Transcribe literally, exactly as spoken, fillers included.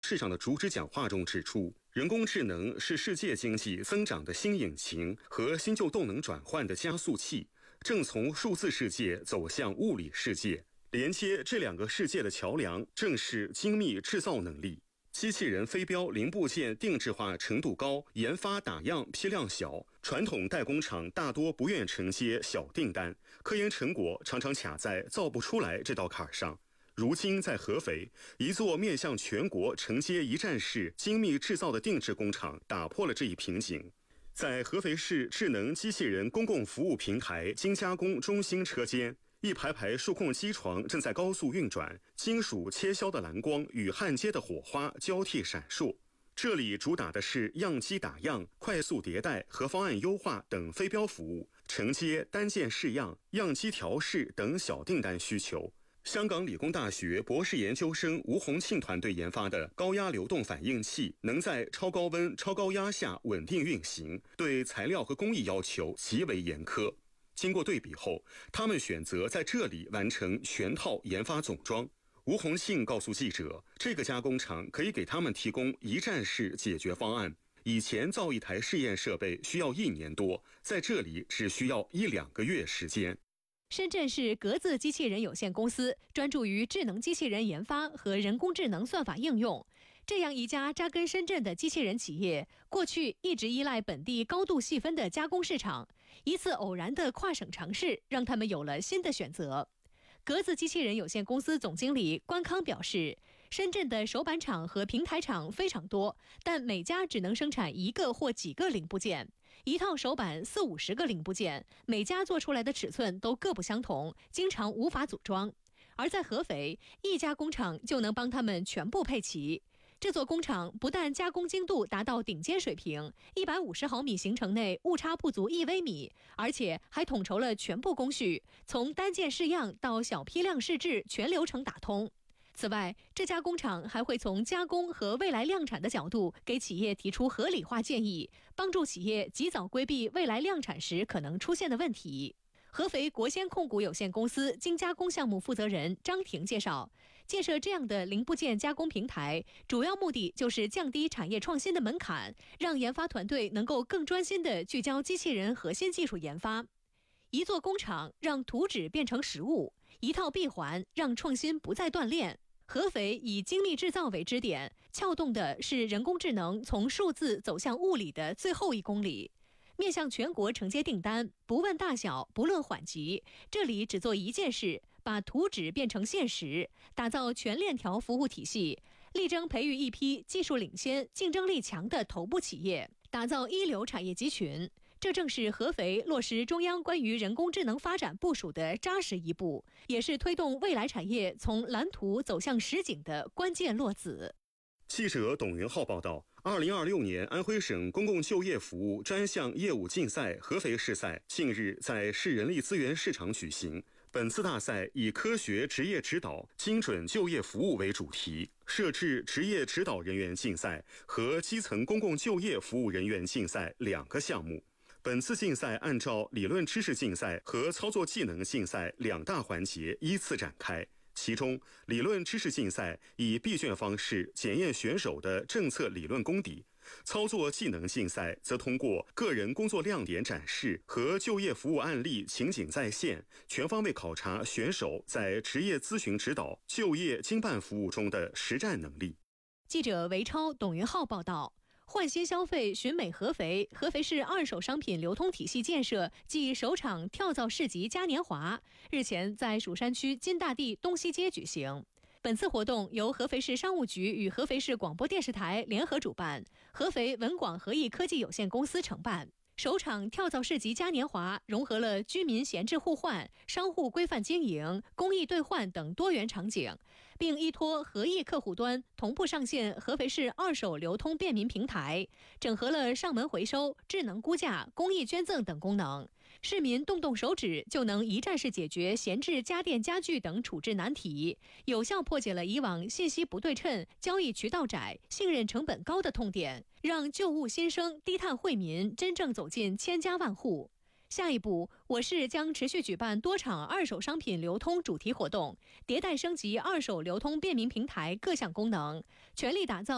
式上的主旨讲话中指出，人工智能是世界经济增长的新引擎和新旧动能转换的加速器，正从数字世界走向物理世界。连接这两个世界的桥梁正是精密制造能力。机器人飞镖零部件定制化程度高，研发打样批量小，传统代工厂大多不愿承接小订单，科研成果常常卡在造不出来这道坎上。如今在合肥，一座面向全国承接一站式精密制造的定制工厂打破了这一瓶颈。在合肥市智能机器人公共服务平台精加工中心车间，一排排数控机床正在高速运转，金属切削的蓝光与焊接的火花交替闪烁。这里主打的是样机打样、快速迭代和方案优化等飞镖服务，承接单件试样、样机调试等小订单需求。香港理工大学博士研究生吴洪庆团队研发的高压流动反应器，能在超高温、超高压下稳定运行，对材料和工艺要求极为严苛。经过对比后，他们选择在这里完成全套研发总装。吴洪庆告诉记者，这个加工厂可以给他们提供一站式解决方案。以前造一台试验设备需要一年多，在这里只需要一两个月时间。 深圳市格子机器人有限公司专注于智能机器人研发和人工智能算法应用。这样一家扎根深圳的机器人企业，过去一直依赖本地高度细分的加工市场。一次偶然的跨省尝试，让他们有了新的选择。格子机器人有限公司总经理关康表示，深圳的手板厂和平台厂非常多，但每家只能生产一个或几个零部件。一套手板四五十个零部件，每家做出来的尺寸都各不相同，经常无法组装。而在合肥，一家工厂就能帮他们全部配齐。这座工厂不但加工精度达到顶尖水平，一百五十毫米行程内误差不足一微米，而且还统筹了全部工序，从单件试样到小批量试制全流程打通。此外，这家工厂还会从加工和未来量产的角度给企业提出合理化建议，帮助企业及早规避未来量产时可能出现的问题。合肥国先控股有限公司精加工项目负责人张婷介绍，建设这样的零部件加工平台，主要目的就是降低产业创新的门槛，让研发团队能够更专心地聚焦机器人核心技术研发。一座工厂让图纸变成实物，一套闭环让创新不再断链。合肥以精密制造为支点，撬动的是人工智能从数字走向物理的最后一公里。面向全国承接订单，不问大小，不论缓急，这里只做一件事，把图纸变成现实，打造全链条服务体系，力争培育一批技术领先、竞争力强的头部企业，打造一流产业集群。这正是合肥落实中央关于人工智能发展部署的扎实一步，也是推动未来产业从蓝图走向实景的关键落子。 记者董云浩报道，二零二六年安徽省公共就业服务专项业务竞赛合肥市赛近日在市人力资源市场举行。本次大赛以科学职业指导、精准就业服务为主题，设置职业指导人员竞赛和基层公共就业服务人员竞赛两个项目。本次竞赛按照理论知识竞赛和操作技能竞赛两大环节依次展开。其中，理论知识竞赛以闭卷方式检验选手的政策理论功底，操作技能竞赛则通过个人工作亮点展示和就业服务案例情景再现，全方位考察选手在职业咨询指导、就业经办服务中的实战能力。 记者韦超、董云浩报道。焕新消费寻美合肥，合肥市二手商品流通体系建设暨首场跳蚤市集嘉年华日前在蜀山区金大地东西街举行。本次活动由合肥市商务局与合肥市广播电视台联合主办，合肥文广合益科技有限公司承办。首场跳蚤市集嘉年华融合了居民闲置互换、商户规范经营、公益兑换等多元场景，并依托合益客户端同步上线合肥市二手流通便民平台，整合了上门回收、智能估价、公益捐赠等功能。市民动动手指就能一站式解决闲置家电家具等处置难题，有效破解了以往信息不对称、交易渠道窄、信任成本高的痛点，让旧物新生、低碳惠民真正走进千家万户。下一步，我市将持续举办多场二手商品流通主题活动，迭代升级二手流通便民平台各项功能，全力打造